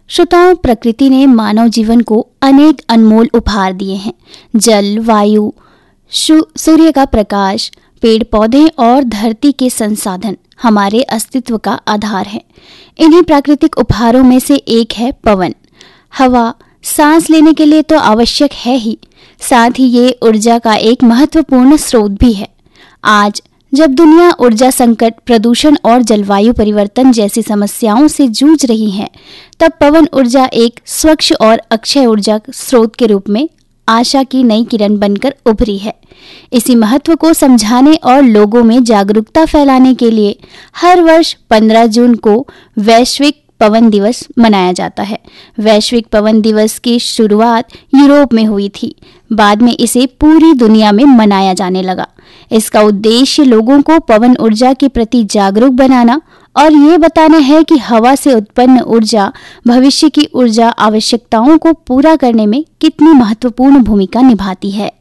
श्रोताओं, प्रकृति ने मानव जीवन को अनेक अनमोल उपहार दिए हैं। जल, वायु, सूर्य का प्रकाश, पेड़ पौधे और धरती के संसाधन हमारे अस्तित्व का आधार है। इन्हीं प्राकृतिक उपहारों में से एक है पवन। हवा सांस लेने के लिए तो आवश्यक है ही, साथ ही ये ऊर्जा का एक महत्वपूर्ण स्रोत भी है। आज जब दुनिया ऊर्जा संकट, प्रदूषण और जलवायु परिवर्तन जैसी समस्याओं से जूझ रही है, तब पवन ऊर्जा एक स्वच्छ और अक्षय ऊर्जा स्रोत के रूप में आशा की नई किरण बनकर उभरी है। इसी महत्व को समझाने और लोगों में जागरूकता फैलाने के लिए हर वर्ष 15 जून को वैश्विक पवन दिवस मनाया जाता है। वैश्विक पवन दिवस की शुरुआत यूरोप में हुई थी, बाद में इसे पूरी दुनिया में मनाया जाने लगा। इसका उद्देश्य लोगों को पवन ऊर्जा के प्रति जागरूक बनाना और ये बताना है कि हवा से उत्पन्न ऊर्जा भविष्य की ऊर्जा आवश्यकताओं को पूरा करने में कितनी महत्वपूर्ण भूमिका निभाती है।